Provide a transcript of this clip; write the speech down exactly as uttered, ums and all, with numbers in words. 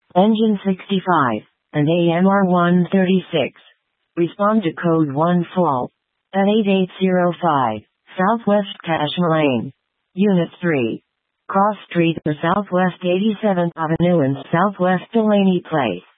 Engine sixty-five, and A M R one thirty-six. Respond to code one fault at eight eight zero five, Southwest Cashmere Lane. Unit three. Cross Street or Southwest eighty-seventh Avenue and Southwest Delaney Place.